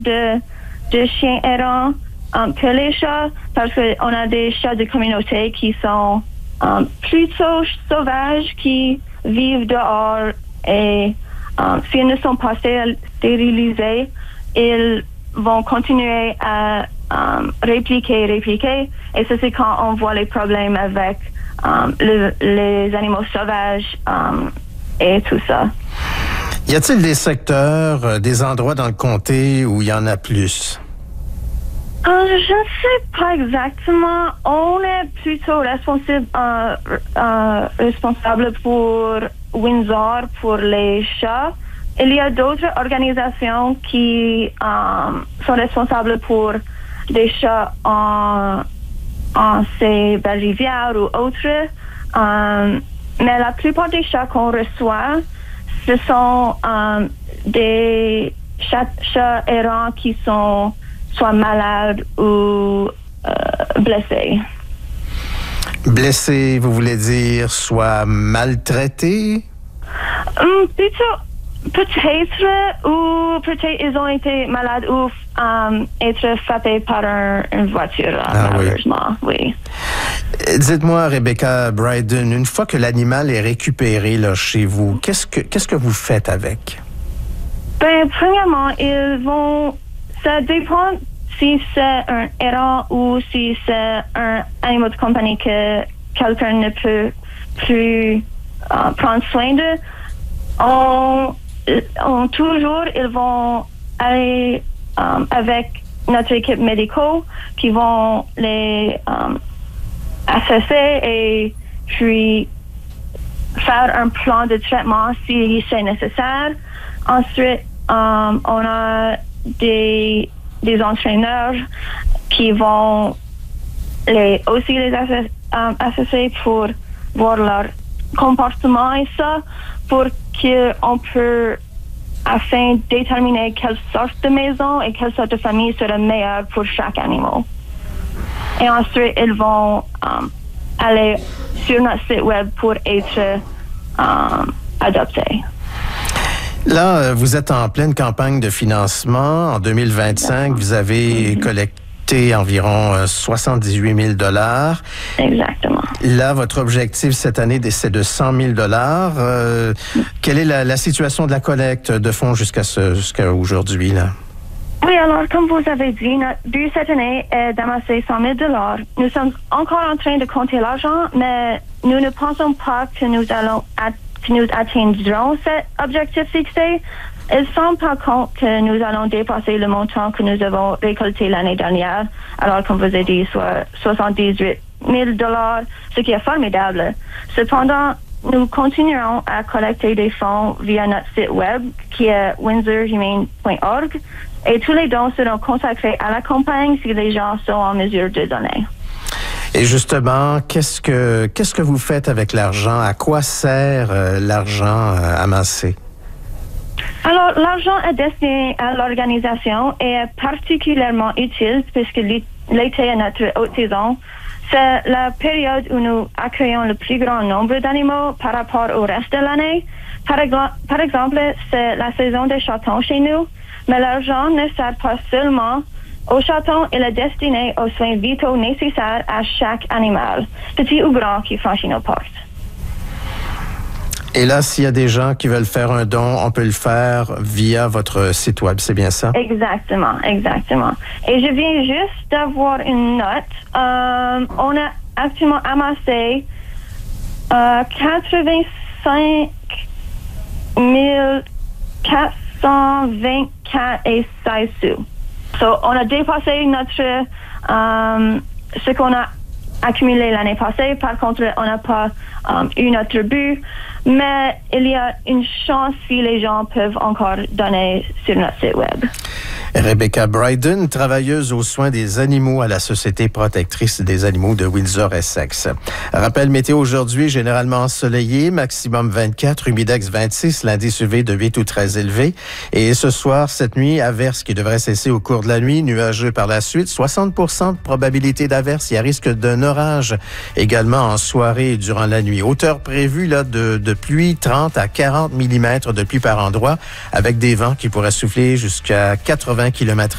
de chiens errants que les chats, parce qu'on a des chats de communauté qui sont plutôt sauvages, qui vivent dehors et s'ils ne sont pas stérilisés, ils vont continuer à répliquer. Et ça, c'est quand on voit les problèmes avec les animaux sauvages et tout ça. Y a-t-il des secteurs, des endroits dans le comté où il y en a plus? Je ne sais pas exactement. On est plutôt responsable pour Windsor, pour les chats. Il y a d'autres organisations qui sont responsables pour des chats en ces belles rivières ou autres. Mais la plupart des chats qu'on reçoit, ce sont des chats errants qui sont soit malades ou blessés. Blessés, vous voulez dire soit maltraités? Plutôt, peut-être ils ont été malades ou être frappés par une voiture, malheureusement, oui. Dites-moi, Rebecca Bryden, une fois que l'animal est récupéré là, chez vous, qu'est-ce que vous faites avec? Premièrement, ça dépend si c'est un errant ou si c'est un animal de compagnie que quelqu'un ne peut plus prendre soin de. Ils vont aller avec notre équipe médicale qui vont les assesser et puis faire un plan de traitement si c'est nécessaire. Ensuite, on a des entraîneurs qui vont aussi les assesser pour voir leur comportement et ça, pour qu'on peut afin de déterminer quelle sorte de maison et quelle sorte de famille sera meilleure pour chaque animal. Et ensuite, ils vont aller sur notre site web pour être adoptés. Là, vous êtes en pleine campagne de financement. En 2025, vous avez collecté environ 78 000 $. Exactement. Là, votre objectif cette année, c'est de 100 000 $. Quelle est la situation de la collecte de fonds jusqu'à aujourd'hui, là? Oui, alors, comme vous avez dit, notre but cette année est d'amasser 100 000 $. Nous sommes encore en train de compter l'argent, mais nous ne pensons pas que nous atteindrons cet objectif fixé. Il semble par contre que nous allons dépasser le montant que nous avons récolté l'année dernière. Alors, comme vous avez dit, soit 78 000 $, ce qui est formidable. Cependant, nous continuerons à collecter des fonds via notre site web qui est windsorhumane.org et tous les dons seront consacrés à la campagne si les gens sont en mesure de donner. Et justement, qu'est-ce que vous faites avec l'argent? À quoi sert l'argent amassé? Alors, l'argent est destiné à l'organisation et est particulièrement utile puisque l'été est notre haute saison. C'est la période où nous accueillons le plus grand nombre d'animaux par rapport au reste de l'année. Par exemple, c'est la saison des chatons chez nous, mais l'argent ne sert pas seulement aux chatons, il est destiné aux soins vitaux nécessaires à chaque animal, petit ou grand, qui franchit nos portes. Et là, s'il y a des gens qui veulent faire un don, on peut le faire via votre site web, c'est bien ça? Exactement. Et je viens juste d'avoir une note. On a actuellement amassé 85 424 et 16 sous. So, on a dépassé ce qu'on a accumulé l'année passée. Par contre, on n'a pas eu notre but. Mais il y a une chance si les gens peuvent encore donner sur notre site web. Rebecca Bryden, travailleuse aux soins des animaux à la Société protectrice des animaux de Windsor-Essex. Rappel météo aujourd'hui, généralement ensoleillé, maximum 24, humidex 26, l'indice UV de 8 ou très élevé. Et ce soir, cette nuit, averse qui devrait cesser au cours de la nuit, nuageux par la suite, 60% de probabilité d'averse. Il y a risque d'un orage également en soirée et durant la nuit. Hauteur prévue là, de pluie, 30 à 40 mm de pluie par endroit, avec des vents qui pourraient souffler jusqu'à 80 km/h.